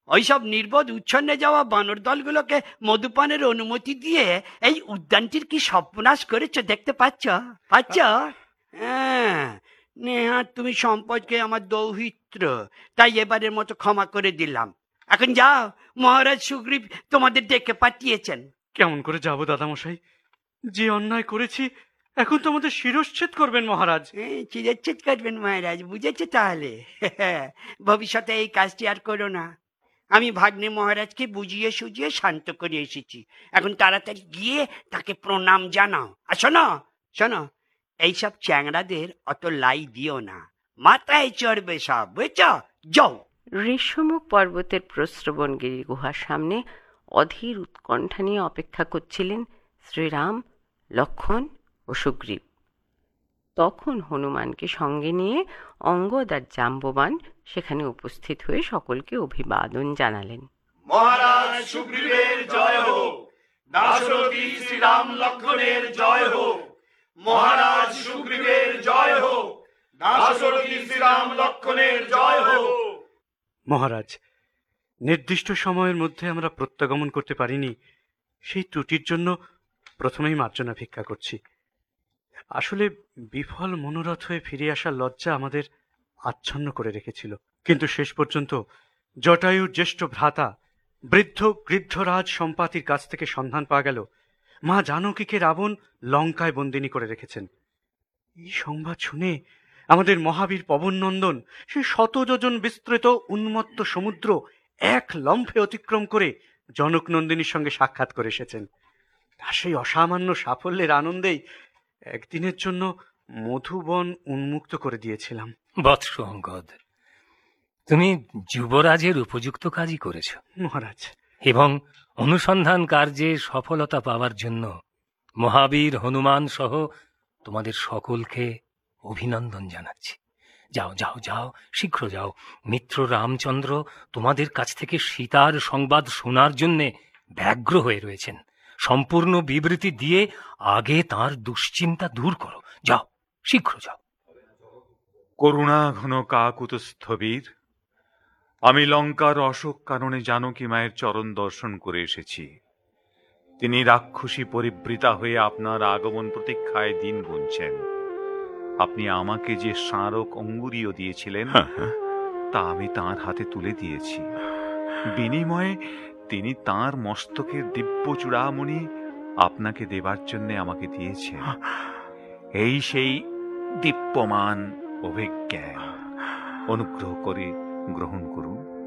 ওইসব নির্বোধ উচ্ছন্নে যাওয়া বানর দলগুলোকে মধুপানের অনুমতি দিয়ে এই উদ্যানটির কি সর্বনাশ করেছো দেখতে পাচ্ছ? হ্যাঁ, নেহাত তুমি সম্পদকে আমার দৌহিত্র, তাই এবারের মতো ক্ষমা করে দিলাম। এখন যাও, মহারাজ সুগ্রীব তোমাদের ডেকে পাঠিয়েছেন। কেমন করে যাবো দাদামশাই? যে অন্যায় করেছি এখন তো আমাদের শিরশ্ছেদ করবেন মহারাজ। শিরশ্ছেদ করবেন মহারাজ, বুঝেছে তাহলে? ভবিষ্যতে এই কাজটি আর করো না। আমি ভাগ্নে মহারাজকে বুঝিয়ে সুঝিয়ে শান্ত করে এসেছি। এখন তাড়াতাড়ি গিয়ে তাকে প্রণাম জানাও। আর শোনো, এইসব চ্যাংড়াদের অত লাই দিও না, মাথায় চড়বে সব, বুঝছ? যাও। ঋষ্যমুখ পর্বতের প্রস্রবণগিরি গুহার সামনে অধীর উৎকণ্ঠা নিয়ে অপেক্ষা করছিলেন শ্রীরাম, লক্ষ্মণ ও সুগ্রীব। তখন হনুমানকে সঙ্গে নিয়ে অঙ্গদ আর জাম্ববান সেখানে উপস্থিত হয়ে সকলকে অভিবাদন জানালেন। মহারাজ সুগ্রীবের জয় হোক, দাশরথী শ্রীরাম লক্ষ্মণের জয় হোক। মহারাজ সুগ্রীবের জয় হোক, দাশরথী শ্রীরাম লক্ষ্মণের জয় হোক। মহারাজ, নির্দিষ্ট সময়ের মধ্যে আমরা প্রত্যাগমন করতে পারিনি, সেই ত্রুটির জন্য প্রথমেই মার্জনা ভিক্ষা করছি। আসলে বিফল মনোরথ হয়ে ফিরে আসার লজ্জা আমাদের আচ্ছন্ন করে রেখেছিল, কিন্তু শেষ পর্যন্ত জটায়ুর জ্যেষ্ঠ ভ্রাতা বৃদ্ধ গৃদ্ধরাজ সম্পাতির কাছ থেকে সন্ধান পাওয়া গেল মা জানকীকে রাবণ লঙ্কায় বন্দিনী করে রেখেছেন। এই সংবাদ শুনে আমাদের মহাবীর পবননন্দন সে 100 যোজন বিস্তৃত উন্মত্ত সমুদ্র এক লম্ফে অতিক্রম করে জনকনন্দিনীর সঙ্গে সাক্ষাৎ করে এসেছেন। আর সেই অসামান্য সাফল্যের আনন্দেই একদিনের জন্য মধুবন উন্মুক্ত করে দিয়েছিলাম। বৎস অঙ্গদ, তুমি যুবরাজের উপযুক্ত কাজই করেছ মহারাজ, এবং অনুসন্ধান কার্যে সফলতা পাওয়ার জন্য মহাবীর হনুমান সহ তোমাদের সকলকে অভিনন্দন জানাচ্ছি। যাও যাও যাও, শীঘ্র যাও। মিত্র রামচন্দ্র তোমাদের কাছ থেকে সীতার সংবাদ শোনার জন্যে ব্যগ্র হয়ে রয়েছেন। সম্পূর্ণ বিবৃতি দিয়ে আগে তার দুশ্চিন্তা দূর করো। যাও, শীঘ্র যাও। করুণা ঘন কাকুতস্থ বীর, আমি লঙ্কার অশোক কাননে জানকী মায়ের চরণ দর্শন করে এসেছি। তিনি রাক্ষসী পরিবৃতা হয়ে আপনার আগমন প্রতীক্ষায় দিন গুনছেন। আপনি আমাকে যে স্মারক অঙ্গুরীয় দিয়েছিলেন তা আমি তাঁর হাতে তুলে দিয়েছি। বিনিময়ে তিনি তাঁর মস্তকের দিব্য চূড়ামণি আপনাকে দেবার জন্য আমাকে দিয়েছেন। এই সেই দীপ্যমান অভিজ্ঞান, অনুগ্রহ করে গ্রহণ করুন।